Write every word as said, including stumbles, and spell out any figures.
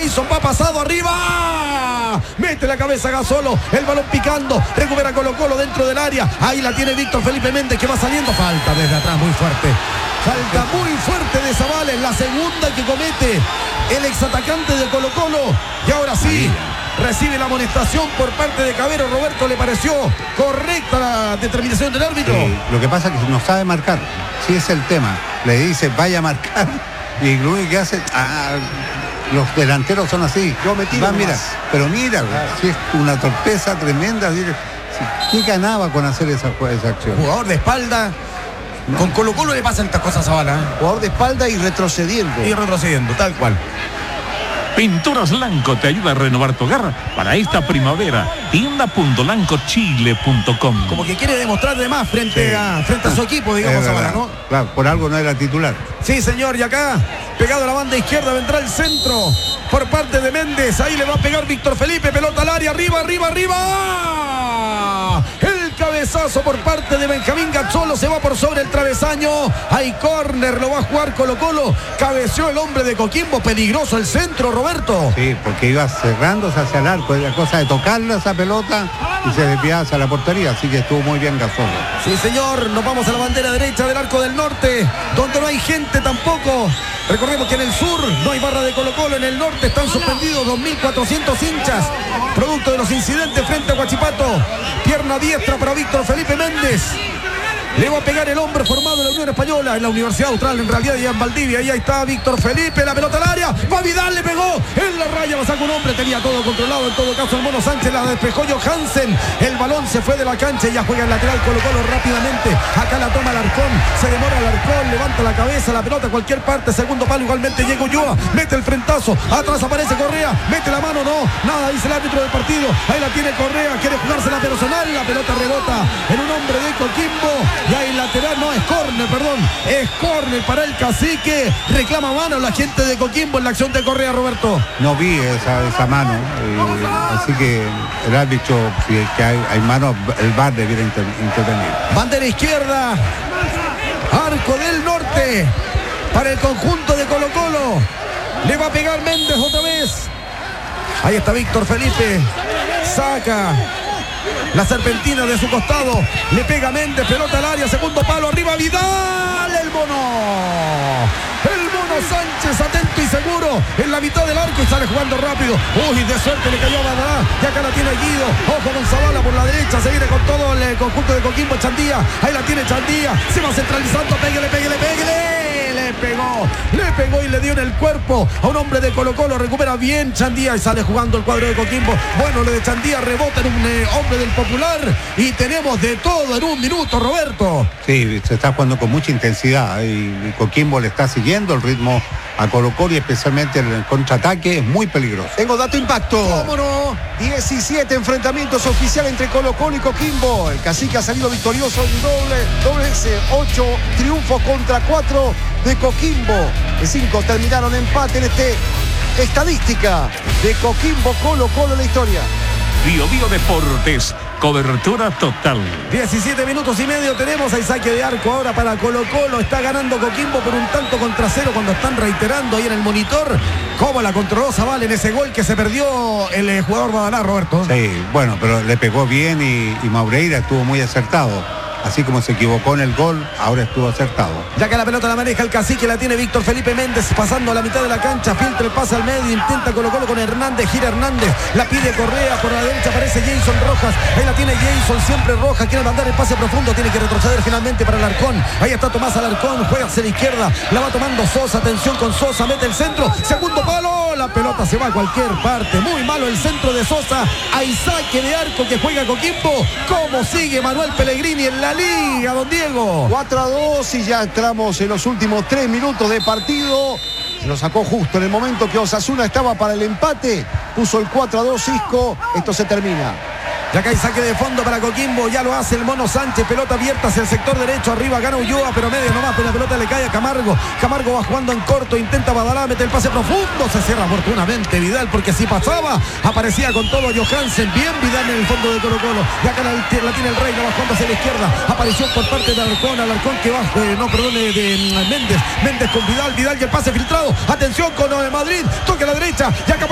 Jason va pasado arriba. Mete la cabeza Gasolo. El balón picando. Recupera Colo Colo dentro del área. Ahí la tiene Víctor Felipe Méndez que va saliendo. Falta desde atrás muy fuerte. Falta muy fuerte de Zavala. La segunda que comete el exatacante de Colo Colo. Y ahora sí. Recibe la amonestación por parte de Cavero. Roberto, ¿le pareció correcta la determinación del árbitro? Sí, lo que pasa es que no sabe marcar. Sí es el tema. Le dice vaya a marcar y lo único que hace, ah, los delanteros son así. Yo me tiro Va, mira, pero mira, claro. Si es una torpeza tremenda. ¿Qué ganaba con hacer esa, esa acción? Jugador de espalda. No. Con Colo Colo le pasan estas cosas a Zavala. ¿eh? Jugador de espalda y retrocediendo. Y retrocediendo, tal cual. Pinturas Lanco te ayuda a renovar tu hogar para esta primavera. tienda punto lanco chile punto com. Como que quiere demostrar de más frente, sí. a, frente a su equipo, digamos, ahora, ¿no? Claro, por algo no era titular. Sí, señor, y acá, pegado a la banda izquierda, vendrá el centro por parte de Méndez. Ahí le va a pegar Víctor Felipe, pelota al área, arriba, arriba, arriba. El cabezazo por parte de Benjamín Gazzolo, se va por sobre el travesaño. Hay córner, lo va a jugar Colo Colo. Cabeció el hombre de Coquimbo, peligroso el centro, Roberto. Sí, porque iba cerrándose hacia el arco, era cosa de tocarle esa pelota y se desviaba hacia la portería, así que estuvo muy bien Gazzolo. Sí, señor, nos vamos a la bandera derecha del arco del norte, donde no hay gente tampoco. Recordemos que en el sur no hay barra de Colo Colo, en el norte están suspendidos dos mil cuatrocientos hinchas, producto de los incidentes frente a Huachipato. Pierna diestra para Víctor Felipe Méndez. Le va a pegar el hombre formado en la Unión Española, en la Universidad Austral, en realidad, y en Valdivia. Ahí está Víctor Felipe, la pelota al área. Va Vidal, le pegó en la raya, la saca un hombre, tenía todo controlado. En todo caso, el Mono Sánchez la despejó Johansen. El balón se fue de la cancha y ya juega el lateral Colo Colo rápidamente. Acá la toma Alarcón, se demora Alarcón, levanta la cabeza, la pelota a cualquier parte. Segundo palo, igualmente llega Ulloa, mete el frentazo. Atrás aparece Correa, mete la mano, no, nada, dice el árbitro del partido. Ahí la tiene Correa, quiere jugarse la personal. La pelota rebota en un hombre de Coquimbo. Y hay lateral, no, es córner, perdón. Es córner para el Cacique. Reclama mano la gente de Coquimbo en la acción de Correa, Roberto. No vi esa, esa mano. Eh, así que el árbitro, si es que hay, hay mano, el V A R debiera inter, intervenir. Bandera izquierda. Arco del norte. Para el conjunto de Colo Colo. Le va a pegar Méndez otra vez. Ahí está Víctor Felipe. Saca la serpentina de su costado. Le pega Méndez, pelota al área, segundo palo, arriba Vidal, el Mono. El Mono Sánchez, atento y seguro en la mitad del arco y sale jugando rápido. Uy, de suerte le cayó a Badalá. Y acá la tiene Guido. Ojo con Zavala por la derecha. Se viene con todo el conjunto de Coquimbo, Chandía. Ahí la tiene Chandía. Se va centralizando. Péguele, péguele, péguele. Le pegó, le pegó y le dio en el cuerpo a un hombre de Colo Colo. Recupera bien Chandía y sale jugando el cuadro de Coquimbo. Bueno, lo de Chandía rebota en un eh, hombre del Popular. Y tenemos de todo en un minuto, Roberto. Sí, se está jugando con mucha intensidad y, y Coquimbo le está siguiendo el ritmo a Colo Colo y especialmente el contraataque es muy peligroso. Tengo dato impacto. ¿Cómo no? diecisiete enfrentamientos oficiales entre Colo Colo y Coquimbo. El Cacique ha salido victorioso en doble, doble ese, ocho triunfos contra cuatro de Coquimbo. De cinco terminaron empate en este estadística de Coquimbo Colo Colo en la historia. Bio Bio Deportes, cobertura total. diecisiete minutos y medio tenemos. Hay saque de arco ahora para Colo Colo. Está ganando Coquimbo por un tanto contra cero cuando están reiterando ahí en el monitor cómo la controló Zavala en ese gol que se perdió el eh, jugador Badalá, Roberto. Sí, bueno, pero le pegó bien y, y Maureira estuvo muy acertado. Así como se equivocó en el gol, ahora estuvo acertado. Ya que la pelota la maneja el Cacique, la tiene Víctor Felipe Méndez pasando a la mitad de la cancha, filtra el pase al medio, intenta Colo Colo con Hernández, gira Hernández, la pide Correa, por la derecha aparece Jason Rojas, ahí la tiene Jason, siempre Rojas, quiere mandar el pase profundo, tiene que retroceder finalmente para Alarcón, ahí está Tomás Alarcón, juega hacia la izquierda, la va tomando Sosa, atención con Sosa, mete el centro, segundo palo, la pelota se va a cualquier parte, muy malo el centro de Sosa, hay saque de arco que juega Coquimbo. ¿Cómo sigue Manuel Pellegrini en la liga, don Diego? cuatro a dos y ya entramos en los últimos tres minutos de partido. Se lo sacó justo en el momento que Osasuna estaba para el empate, puso el cuatro a dos Isco, esto se termina. Ya acá hay saque de fondo para Coquimbo, ya lo hace el Mono Sánchez, pelota abierta hacia el sector derecho, arriba gana Ulloa, pero medio nomás, pero la pelota le cae a Camargo, Camargo va jugando en corto, intenta Badalá, mete el pase profundo, se cierra afortunadamente Vidal, porque si pasaba, aparecía con todo Johansen, bien Vidal en el fondo de Colo Colo, y acá la, la tiene el Rey, la va jugando hacia la izquierda, apareció por parte de Alarcón, Alarcón que va, eh, no, perdón, de, de Méndez, Méndez con Vidal, Vidal y el pase filtrado, atención con eh, Madrid, toque a la derecha, y acá